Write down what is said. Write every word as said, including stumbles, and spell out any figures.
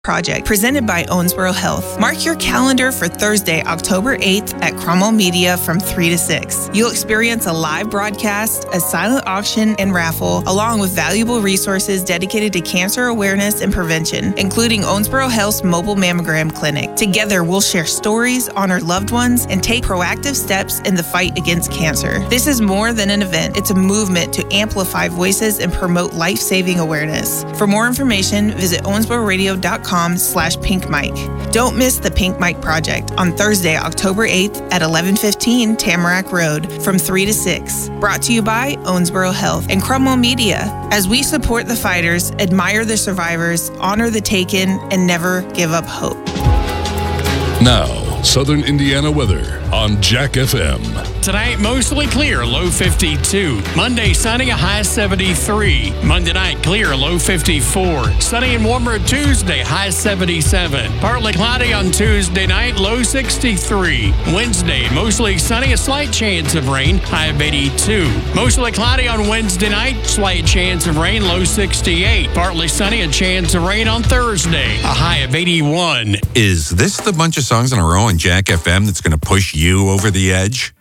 Project, presented by Owensboro Health. Mark your calendar for Thursday, October eighth at Cromwell Media from three to six. You'll experience a live broadcast, a silent auction and raffle, along with valuable resources dedicated to cancer awareness and prevention, including Owensboro Health's mobile mammogram clinic. Together, we'll share stories, honor loved ones, and take proactive steps in the fight against cancer. This is more than an event. It's a movement to amplify voices and promote life-saving awareness. For more information, visit owensboro radio dot com slash Pink Mike. Don't miss the Pink Mike Project on Thursday, October eighth at eleven fifteen Tamarack Road from three to six. Brought to you by Owensboro Health and Cromwell Media. As we support the fighters, admire the survivors, honor the taken, and never give up hope. Now, Southern Indiana weather on Jack F M. Tonight, mostly clear, low fifty-two. Monday, sunny, a high seventy-three. Monday night, clear, low fifty-four. Sunny and warmer Tuesday, high seventy-seven. Partly cloudy on Tuesday night, low sixty-three. Wednesday, mostly sunny, a slight chance of rain, high of eighty-two. Mostly cloudy on Wednesday night, slight chance of rain, low sixty-eight. Partly sunny, a chance of rain on Thursday, a high of eighty-one. Is this the bunch of songs in a row on Jack F M that's going to push you over the edge?